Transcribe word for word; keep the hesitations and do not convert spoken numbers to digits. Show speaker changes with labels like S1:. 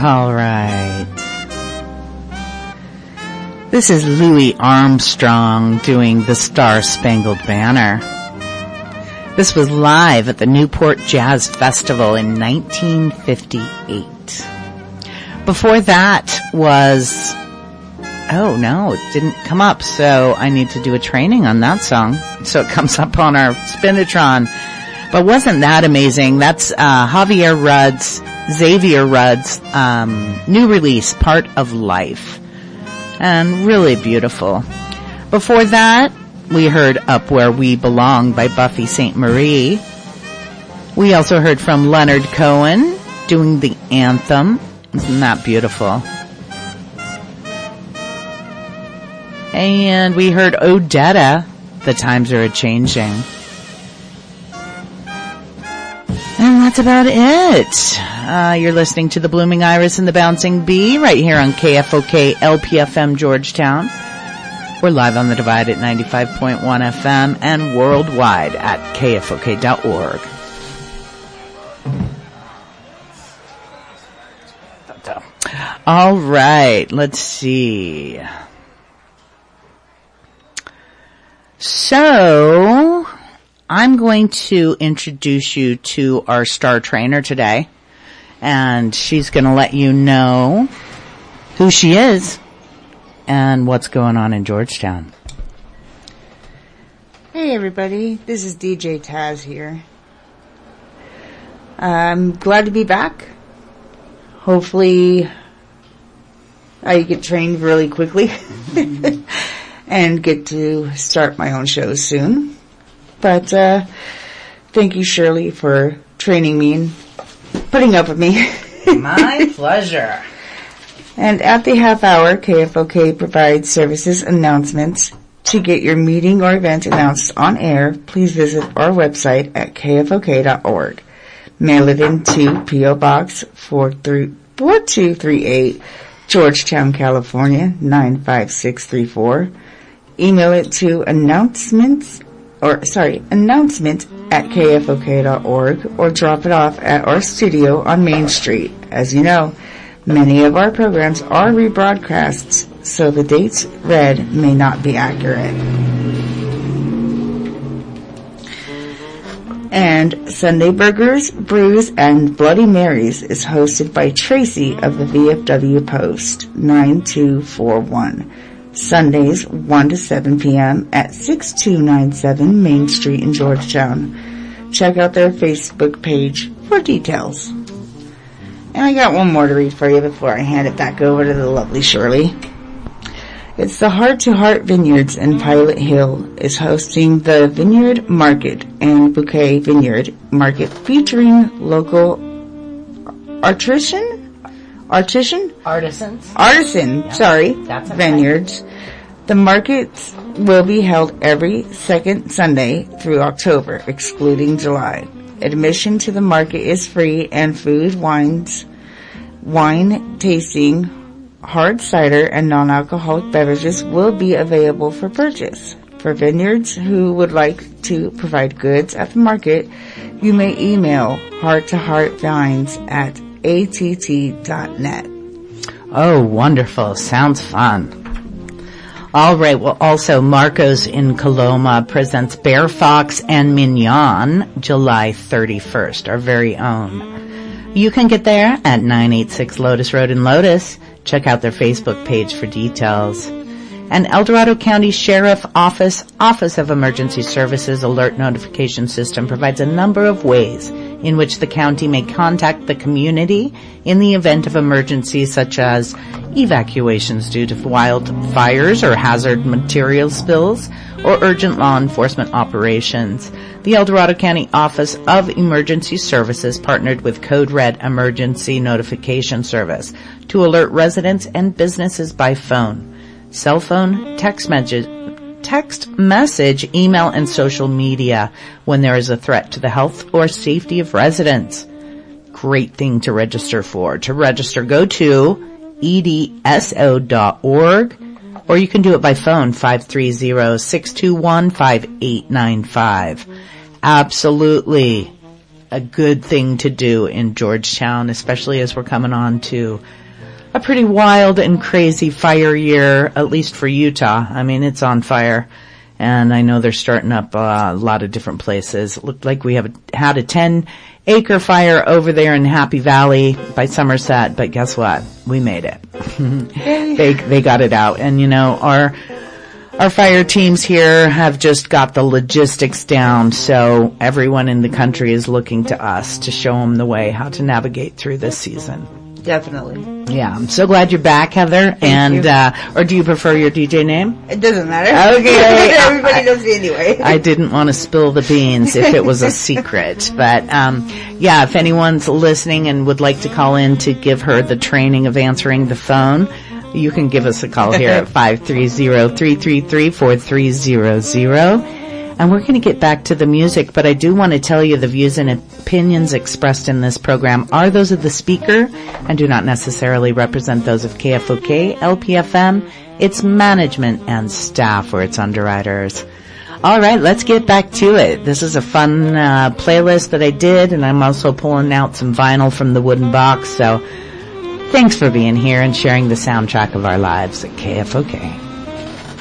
S1: All right. This is Louis Armstrong doing the Star-Spangled Banner. This was live at the Newport Jazz Festival in nineteen fifty-eight. Before that was, oh no, it didn't come up, so I need to do a training on that song. So it comes up on our Spinitron. But wasn't that amazing? That's uh Javier Rudd's, Xavier Rudd's um new release, Part of Life. And really beautiful. Before that, we heard Up Where We Belong by Buffy Sainte Marie. We also heard from Leonard Cohen doing the anthem. Isn't that beautiful? And we heard Odetta, The Times Are A-Changing. And that's about it. Uh, you're listening to the Blooming Iris and the Bouncing Bee right here on K F O K L P F M Georgetown. We're live on the Divide at ninety-five point one F M and worldwide at K F O K dot org. All right, let's see. So, I'm going to introduce you to our star trainer today, and she's going to let you know who she is and what's going on in Georgetown.
S2: Hey everybody, this is D J Taz here. I'm glad to be back. Hopefully I get trained really quickly and get to start my own show soon. But uh thank you, Shirley, for training me and putting up with me.
S1: My pleasure.
S2: And at the half hour, K F O K provides services announcements. To get your meeting or event announced on air, please visit our website at K F O K dot org. Mail it in to P O Box four two three eight, Georgetown, California nine five six three four. Email it to announcements or sorry, announcement at K F O K dot org or drop it off at our studio on Main Street. As you know, many of our programs are rebroadcasts, so the dates read may not be accurate. And Sunday Burgers, Brews, and Bloody Marys is hosted by Tracy of the V F W Post, nine two four one. Sundays, one to seven p.m. at six two nine seven Main Street in Georgetown. Check out their Facebook page for details. And I got one more to read for you before I hand it back over to the lovely Shirley. It's the Heart to Heart Vineyards in Pilot Hill is hosting the Vineyard Market and Bouquet Vineyard Market featuring local artisan, artisan,
S1: Artisans.
S2: artisan,
S1: Yeah,
S2: sorry,
S1: that's okay.
S2: vineyards. The markets will be held every second Sunday through October, excluding July. Admission to the market is free, and food, wines, wine tasting, hard cider, and non-alcoholic beverages will be available for purchase. For vineyards who would like to provide goods at the market, you may email heart-to-heart-vines at A T T dot net.
S1: Oh, wonderful. Sounds fun. All right. Well, also, Marco's in Coloma presents Bear Fox and Mignon July thirty-first, our very own. You can get there at nine eighty-six Lotus Road in Lotus. Check out their Facebook page for details. And El Dorado County Sheriff Office, Office of Emergency Services Alert Notification System provides a number of ways in which the county may contact the community in the event of emergencies such as evacuations due to wildfires or hazard material spills or urgent law enforcement operations. The El Dorado County Office of Emergency Services partnered with Code Red Emergency Notification Service to alert residents and businesses by phone, cell phone, text message, text message, email, and social media when there is a threat to the health or safety of residents. Great thing to register for. To register, go to E D S O dot org, or you can do it by phone, five three zero, six two one, five eight nine five. Absolutely. a good thing to do in Georgetown, especially as we're coming on to a pretty wild and crazy fire year, at least for Utah. I mean, it's on fire. And I know they're starting up uh, a lot of different places. It looked like we have a, had a ten acre fire over there in Happy Valley by Somerset, but guess what? We made it. they they got it out. And you know, our our fire teams here have just got the logistics down, so everyone in the country is looking to us to show them the way how to navigate through this season.
S2: Definitely.
S1: Yeah, I'm so glad you're back, Heather.
S2: Thank
S1: and
S2: you.
S1: uh or do you prefer your D J name?
S2: It doesn't matter.
S1: Okay.
S2: Everybody knows me anyway.
S1: I didn't want to spill the beans if it was a secret. But um yeah, if anyone's listening and would like to call in to give her the training of answering the phone, you can give us a call here at five three zero, three three three, four three zero zero. And we're going to get back to the music, but I do want to tell you the views and opinions expressed in this program are those of the speaker and do not necessarily represent those of K F O K, L P F M, its management and staff or its underwriters. All right, let's get back to it. This is a fun uh, playlist that I did, and I'm also pulling out some vinyl from the wooden box. So thanks for being here and sharing the soundtrack of our lives at K F O K.